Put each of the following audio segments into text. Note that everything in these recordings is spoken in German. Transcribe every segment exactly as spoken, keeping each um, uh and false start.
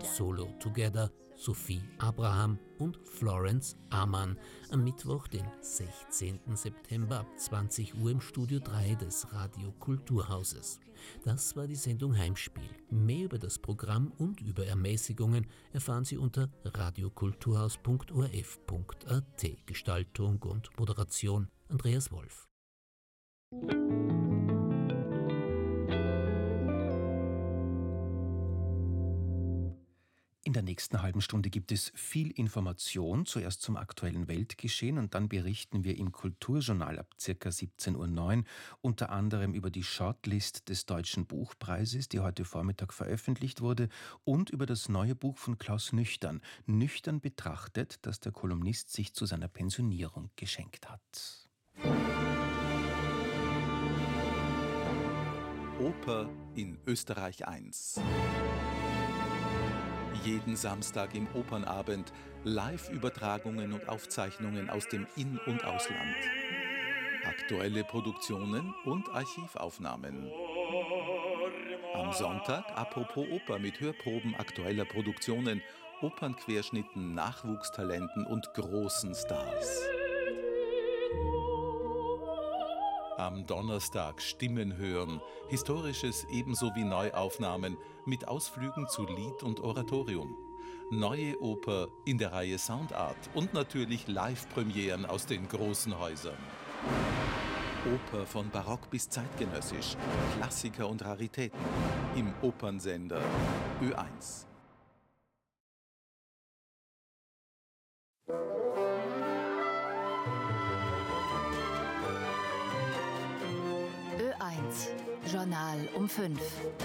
Solo Together, Sophie Abraham und Florence Amann am Mittwoch, den sechzehnten September ab zwanzig Uhr im Studio drei des Radio Kulturhauses. Das war die Sendung Heimspiel. Mehr über das Programm und über Ermäßigungen erfahren Sie unter radiokulturhaus punkt o r f punkt a t. Gestaltung und Moderation Andreas Wolf. In der nächsten halben Stunde gibt es viel Information, zuerst zum aktuellen Weltgeschehen und dann berichten wir im Kulturjournal ab ca. siebzehn Uhr neun unter anderem über die Shortlist des Deutschen Buchpreises, die heute Vormittag veröffentlicht wurde, und über das neue Buch von Klaus Nüchtern, Nüchtern betrachtet, das der Kolumnist sich zu seiner Pensionierung geschenkt hat. Oper in Österreich eins. Jeden Samstag im Opernabend Live-Übertragungen und Aufzeichnungen aus dem In- und Ausland. Aktuelle Produktionen und Archivaufnahmen. Am Sonntag Apropos Oper mit Hörproben aktueller Produktionen, Opernquerschnitten, Nachwuchstalenten und großen Stars. Am Donnerstag Stimmen hören, Historisches ebenso wie Neuaufnahmen mit Ausflügen zu Lied und Oratorium. Neue Oper in der Reihe Soundart und natürlich Live-Premieren aus den großen Häusern. Oper von Barock bis zeitgenössisch, Klassiker und Raritäten im Opernsender Ö eins. Ö eins, Journal um fünf.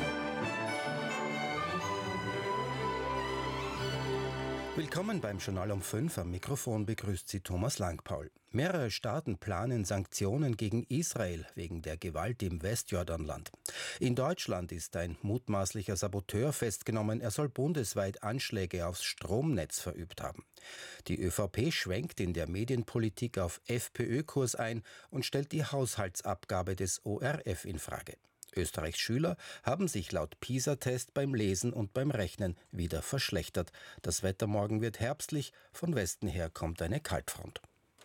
Willkommen beim Journal um fünf. Am Mikrofon begrüßt Sie Thomas Langpaul. Mehrere Staaten planen Sanktionen gegen Israel wegen der Gewalt im Westjordanland. In Deutschland ist ein mutmaßlicher Saboteur festgenommen. Er soll bundesweit Anschläge aufs Stromnetz verübt haben. Die ÖVP schwenkt in der Medienpolitik auf FPÖ-Kurs ein und stellt die Haushaltsabgabe des O R F in Frage. Österreichs Schüler haben sich laut PISA-Test beim Lesen und beim Rechnen wieder verschlechtert. Das Wetter morgen wird herbstlich, von Westen her kommt eine Kaltfront.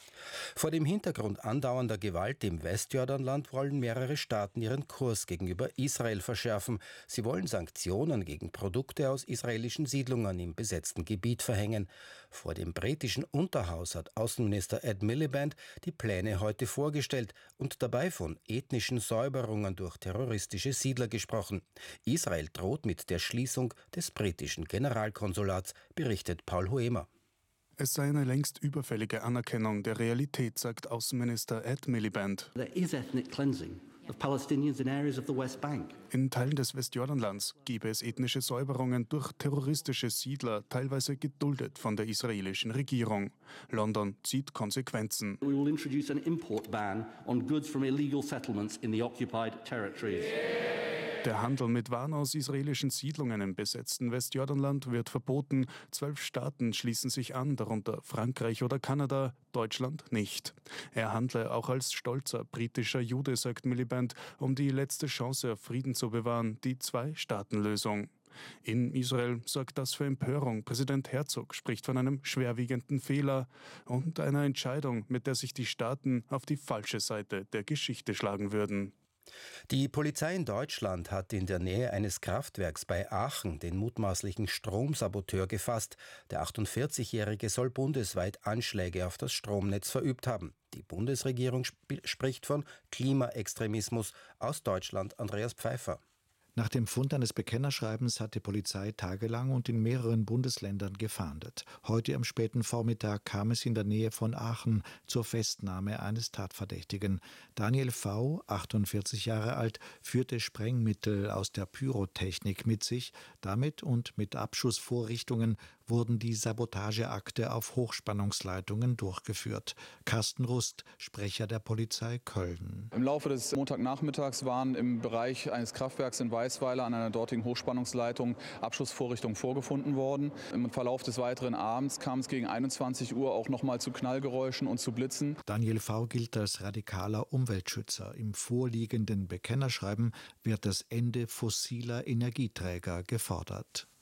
Vor dem Hintergrund andauernder Gewalt im Westjordanland wollen mehrere Staaten ihren Kurs gegenüber Israel verschärfen. Sie wollen Sanktionen gegen Produkte aus israelischen Siedlungen im besetzten Gebiet verhängen. Vor dem britischen Unterhaus hat Außenminister Ed Miliband die Pläne heute vorgestellt und dabei von ethnischen Säuberungen durch terroristische Siedler gesprochen. Israel droht mit der Schließung des britischen Generalkonsulats, berichtet Paul Hoemer. Es sei eine längst überfällige Anerkennung der Realität, sagt Außenminister Ed Miliband. There is ethnic cleansing of Palestinians in areas of the West Bank. In Teilen des Westjordanlands gebe es ethnische Säuberungen durch terroristische Siedler, teilweise geduldet von der israelischen Regierung. London zieht Konsequenzen. We will introduce an import ban on goods from illegal settlements in the occupied territories. Der Handel mit Waren aus israelischen Siedlungen im besetzten Westjordanland wird verboten. Zwölf Staaten schließen sich an, darunter Frankreich oder Kanada, Deutschland nicht. Er handle auch als stolzer britischer Jude, sagt Miliband, um die letzte Chance auf Frieden zu bewahren, die Zwei-Staaten-Lösung. In Israel sorgt das für Empörung. Präsident Herzog spricht von einem schwerwiegenden Fehler und einer Entscheidung, mit der sich die Staaten auf die falsche Seite der Geschichte schlagen würden. Die Polizei in Deutschland hat in der Nähe eines Kraftwerks bei Aachen den mutmaßlichen Stromsaboteur gefasst. Der achtundvierzigjährige soll bundesweit Anschläge auf das Stromnetz verübt haben. Die Bundesregierung sp- spricht von Klimaextremismus. Aus Deutschland Andreas Pfeiffer. Nach dem Fund eines Bekennerschreibens hat die Polizei tagelang und in mehreren Bundesländern gefahndet. Heute am späten Vormittag kam es in der Nähe von Aachen zur Festnahme eines Tatverdächtigen. Daniel V., achtundvierzig Jahre alt, führte Sprengmittel aus der Pyrotechnik mit sich. Damit und mit Abschussvorrichtungen wurden die Sabotageakte auf Hochspannungsleitungen durchgeführt. Carsten Rust, Sprecher der Polizei Köln. Im Laufe des Montagnachmittags waren im Bereich eines Kraftwerks in Weißweiler an einer dortigen Hochspannungsleitung Abschussvorrichtungen vorgefunden worden. Im Verlauf des weiteren Abends kam es gegen einundzwanzig Uhr auch nochmal zu Knallgeräuschen und zu Blitzen. Daniel V. gilt als radikaler Umweltschützer. Im vorliegenden Bekennerschreiben wird das Ende fossiler Energieträger gefordert.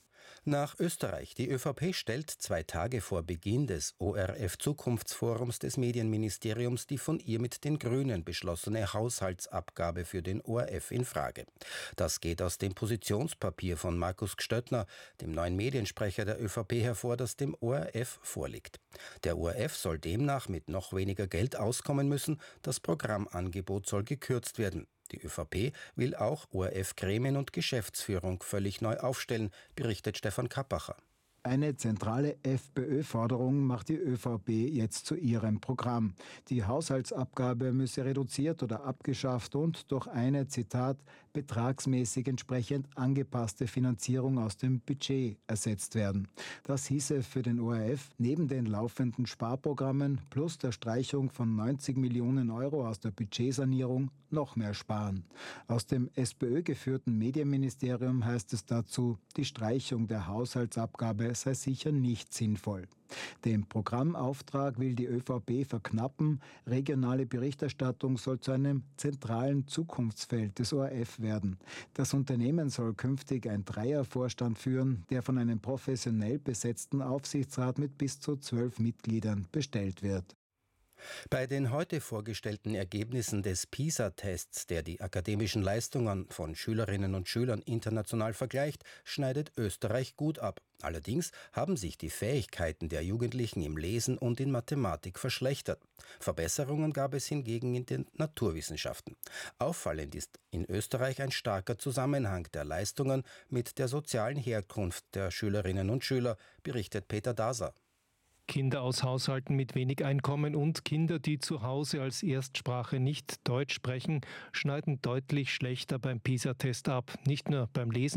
Nach Österreich. Die ÖVP stellt zwei Tage vor Beginn des O R F-Zukunftsforums des Medienministeriums die von ihr mit den Grünen beschlossene Haushaltsabgabe für den O R F in Frage. Das geht aus dem Positionspapier von Markus Gstöttner, dem neuen Mediensprecher der ÖVP, hervor, das dem O R F vorliegt. Der O R F soll demnach mit noch weniger Geld auskommen müssen, das Programmangebot soll gekürzt werden. Die ÖVP will auch O R F-Gremien und Geschäftsführung völlig neu aufstellen, berichtet Stefan Kappacher. Eine zentrale FPÖ-Forderung macht die ÖVP jetzt zu ihrem Programm. Die Haushaltsabgabe müsse reduziert oder abgeschafft und durch eine, Zitat, betragsmäßig entsprechend angepasste Finanzierung aus dem Budget ersetzt werden. Das hieße für den O R F neben den laufenden Sparprogrammen plus der Streichung von neunzig Millionen Euro aus der Budgetsanierung noch mehr sparen. Aus dem SPÖ-geführten Medienministerium heißt es dazu, die Streichung der Haushaltsabgabe sei sicher nicht sinnvoll. Den Programmauftrag will die ÖVP verknappen. Regionale Berichterstattung soll zu einem zentralen Zukunftsfeld des O R F werden. Das Unternehmen soll künftig ein Dreiervorstand führen, der von einem professionell besetzten Aufsichtsrat mit bis zu zwölf Mitgliedern bestellt wird. Bei den heute vorgestellten Ergebnissen des PISA-Tests, der die akademischen Leistungen von Schülerinnen und Schülern international vergleicht, schneidet Österreich gut ab. Allerdings haben sich die Fähigkeiten der Jugendlichen im Lesen und in Mathematik verschlechtert. Verbesserungen gab es hingegen in den Naturwissenschaften. Auffallend ist in Österreich ein starker Zusammenhang der Leistungen mit der sozialen Herkunft der Schülerinnen und Schüler, berichtet Peter Daser. Kinder aus Haushalten mit wenig Einkommen und Kinder, die zu Hause als Erstsprache nicht Deutsch sprechen, schneiden deutlich schlechter beim PISA-Test ab. Nicht nur beim Lesen